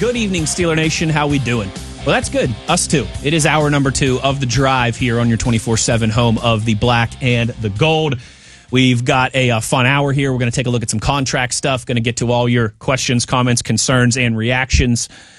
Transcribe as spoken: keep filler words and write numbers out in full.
Good evening, Steeler Nation. How we doing? Well, that's good. Us too. It is hour number two of The Drive here on your twenty-four seven home of the black and the gold. We've got a, a fun hour here. We're going to take a look at some contract stuff. Going to get to all your questions, comments, concerns, and reactions.